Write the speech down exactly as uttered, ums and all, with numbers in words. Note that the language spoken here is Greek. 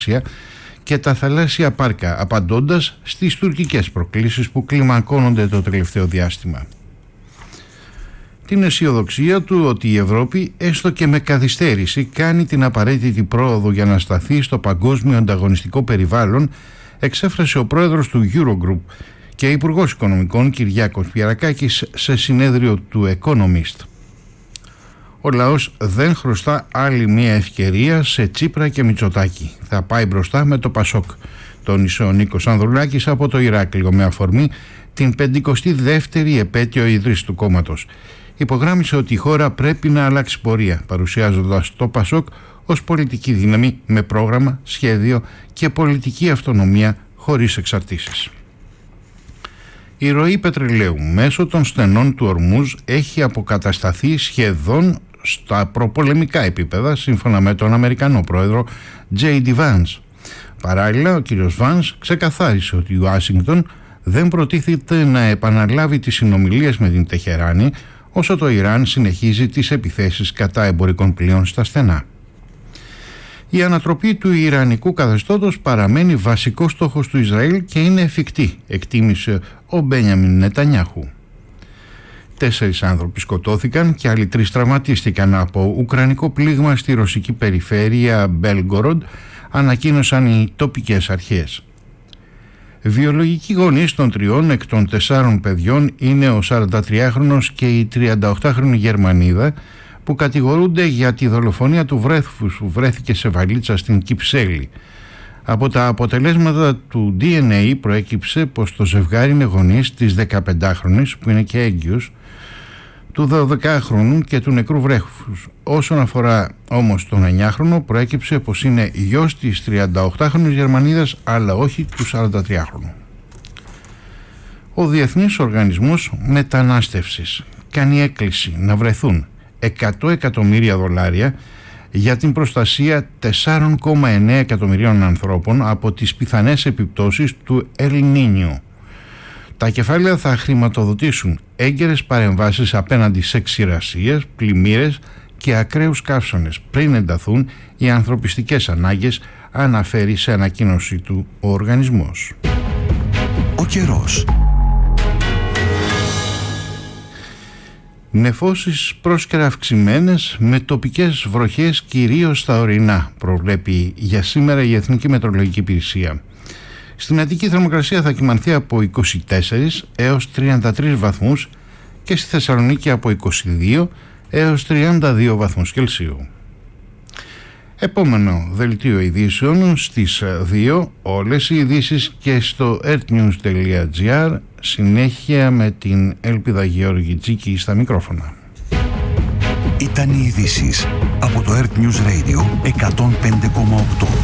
και τα θαλάσσια πάρκα, απαντώντας στις τουρκικές προκλήσεις που κλιμακώνονται το τελευταίο διάστημα. Την αισιοδοξία του ότι η Ευρώπη, έστω και με καθυστέρηση, κάνει την απαραίτητη πρόοδο για να σταθεί στο παγκόσμιο ανταγωνιστικό περιβάλλον, εξέφρασε ο πρόεδρος του Eurogroup και υπουργός Οικονομικών Κυριάκος Πιερακάκης σε συνέδριο του Economist. Ο λαός δεν χρωστά άλλη μια ευκαιρία σε Τσίπρα και Μητσοτάκη. Θα πάει μπροστά με το Πασόκ, τόνισε ο Νίκος Ανδρουλάκης από το Ηράκλειο με αφορμή την πεντηκοστή δεύτερη επέτειο ιδρύσης του κόμματος. Υπογράμμισε ότι η χώρα πρέπει να αλλάξει πορεία, παρουσιάζοντας το Πασόκ ως πολιτική δύναμη με πρόγραμμα, σχέδιο και πολιτική αυτονομία χωρίς εξαρτήσεις. Η ροή πετρελαίου μέσω των στενών του Ορμούζ έχει αποκατασταθεί σχεδόν στα προπολεμικά επίπεδα, σύμφωνα με τον Αμερικανό πρόεδρο τζέι ντι Vance. Παράλληλα, ο κ. Vance ξεκαθάρισε ότι η Ουάσιγκτον δεν προτίθεται να επαναλάβει τις συνομιλίες με την Τεχεράνη όσο το Ιράν συνεχίζει τις επιθέσεις κατά εμπορικών πλοίων στα στενά. Η ανατροπή του Ιρανικού καθεστώτος παραμένει βασικός στόχος του Ισραήλ και είναι εφικτή, εκτίμησε ο Μπένιαμιν Νετανιάχου. Τέσσερις άνθρωποι σκοτώθηκαν και άλλοι τρεις τραυματίστηκαν από ουκρανικό πλήγμα στη ρωσική περιφέρεια Μπέλγκοροντ, ανακοίνωσαν οι τοπικές αρχές. Βιολογικοί γονείς των τριών εκ των τεσσάρων παιδιών είναι ο σαραντατριάχρονος και η τριανταοκτάχρονη Γερμανίδα, που κατηγορούνται για τη δολοφονία του βρέφους που βρέθηκε σε βαλίτσα στην Κυψέλη. Από τα αποτελέσματα του ντι εν έι προέκυψε πως το ζευγάρι είναι γονείς της δεκαπεντάχρονης, που είναι και έγκυος, του δωδεκάχρονου και του νεκρού βρέφους. Όσον αφορά όμως τον εννιάχρονο, προέκυψε πως είναι γιος της τριανταοκτάχρονης Γερμανίδας, αλλά όχι του σαραντατριάχρονου. Ο Διεθνής Οργανισμός Μετανάστευσης κάνει έκκληση να βρεθούν εκατό εκατομμύρια δολάρια για την προστασία τέσσερα κόμμα εννέα εκατομμυρίων ανθρώπων από τις πιθανές επιπτώσεις του Ελ Νίνιο. Τα κεφάλαια θα χρηματοδοτήσουν έγκαιρες παρεμβάσεις απέναντι σε ξηρασίες, πλημμύρες και ακραίους καύσωνες πριν ενταθούν οι ανθρωπιστικές ανάγκες, αναφέρει σε ανακοίνωση του ο οργανισμός. Ο καιρός. Νεφώσεις πρόσκαιρα αυξημένες με τοπικές βροχές κυρίως στα ορεινά, προβλέπει για σήμερα η Εθνική Μετεωρολογική Υπηρεσία. Στην Αττική η θερμοκρασία θα κυμανθεί από είκοσι τέσσερις έως τριάντα τρεις βαθμούς και στη Θεσσαλονίκη από είκοσι δύο έως τριάντα δύο βαθμούς Κελσίου. Επόμενο δελτίο ειδήσεων στις δύο, όλες οι ειδήσεις και στο ertnews τελεία gr, συνέχεια με την Έλπιδα Γεωργιτζίκη στα μικρόφωνα. Ήταν οι ειδήσεις από το Earth News Radio εκατόν πέντε κόμμα οκτώ.